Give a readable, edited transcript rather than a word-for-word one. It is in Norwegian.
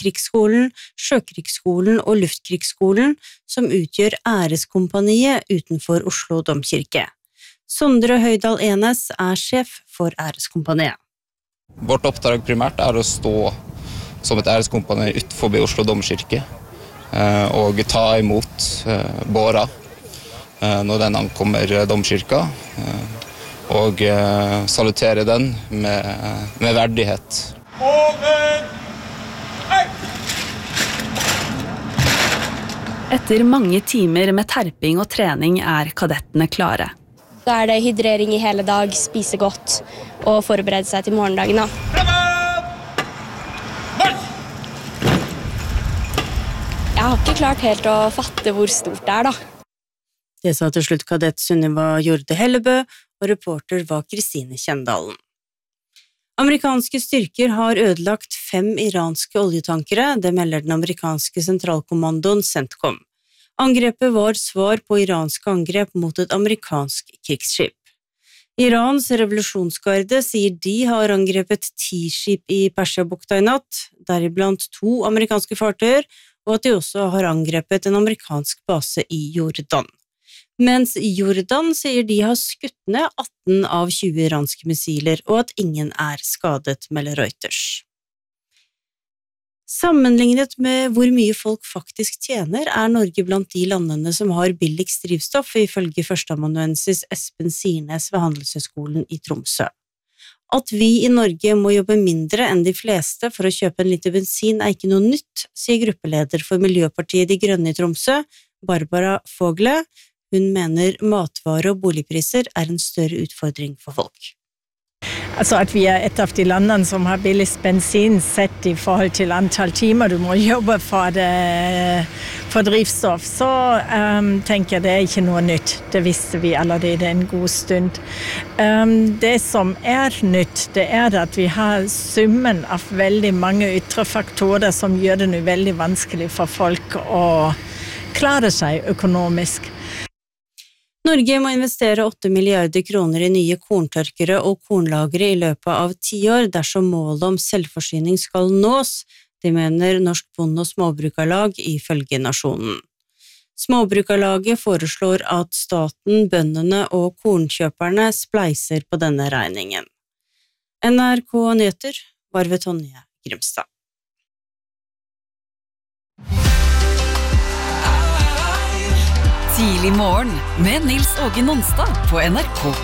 Landkrigsskolen, Sjøkrigsskolen og Luftkrigsskolen, som utgjør æreskompaniet utenfor Oslo domkirke. Sondre Høydal Enes sjef for æreskompaniet. Vårt oppdrag primært å stå som et æreskompani utenfor Oslo domkirke og ta imot båra når den ankommer domkirka og salutere den med verdighet. Etter mange timer med terping og trening kadettene klare. Da det hydrering i hele dag, spise godt og forberede seg til morgendagen. Jeg har ikke klart helt å fatte hvor stort det da. Det sa til slutt kadett Sunniva Jorde Hellebø, og reporter var Kristine Kjendalen. Amerikanske styrker har ødelagt 5 iranske oljetankere, det melder den amerikanske sentralkommandoen CENTCOM. Angrepet var svar på iranske angrep mot et amerikansk krigsskip. Irans revolusjonsgarde sier de har angrepet 10 skip i Persiabukta i natt, deriblant 2 amerikanske fartøyer, og at de også har angrepet en amerikansk base i Jordan. Mens Jordan sier de har skutt ned 18 av 20 iranske missiler, og at ingen skadet, melder Reuters. Sammenlignet med hvor mye folk faktisk tjener, Norge blant de landene som har billigst drivstoff, ifølge førsteamanuensis Espen Sirnes ved Handelshøyskolen i Tromsø. At vi i Norge må jobbe mindre enn de fleste for å kjøpe en liter bensin ikke noe nytt, sier gruppeleder for Miljøpartiet De Grønne i Tromsø, Barbara Fogle. Hun mener matvare- og boligpriser en større utfordring for folk. Altså at vi et av de landene som har billigst bensin sett i forhold til antall timer du må jobbe for drivstoff, så tenker jeg det ikke noe nytt. Det visste vi allerede en god stund. Det som nytt, det at vi har summen av veldig mange ytre faktorer som gjør det nå veldig vanskelig for folk å klare seg økonomisk. Norge må investere 8 milliarder kroner i nye korntørkere og kornlagre i løpet av 10 år dersom målet om selvforsyning skal nås, det mener Norsk Bonde- og Småbrukarlag ifølge Nasjonen. Småbrukarlaget foreslår at staten, bøndene og kornkjøperne spleiser på denne regningen. NRK Nyheter var ved Tonje Grimstad. Tidlig morgen med Nils Åge Nonstad på NRK